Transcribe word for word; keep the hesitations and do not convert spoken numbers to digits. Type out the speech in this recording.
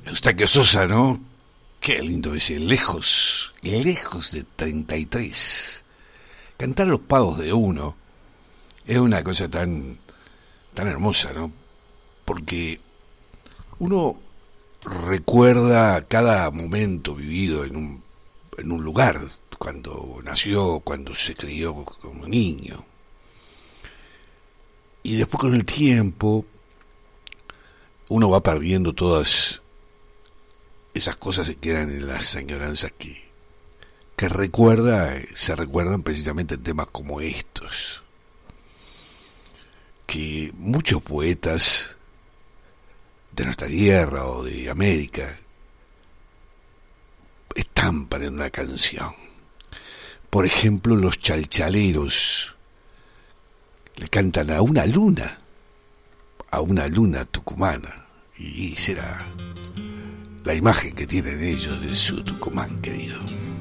Eustaquio Sosa, ¿no? Qué lindo ese, lejos, lejos de treinta y tres. Cantar los pagos de uno es una cosa tan, tan hermosa, ¿no? Porque uno recuerda cada momento vivido en un, en un lugar, cuando nació, cuando se crió como niño. Y después con el tiempo uno va perdiendo todas esas cosas que quedan en las añoranzas que, que recuerda, se recuerdan precisamente en temas como estos. Que muchos poetas de nuestra tierra o de América estampan en una canción. Por ejemplo, los chalchaleros le cantan a una luna, a una luna tucumana, y será la imagen que tienen ellos de su Tucumán querido.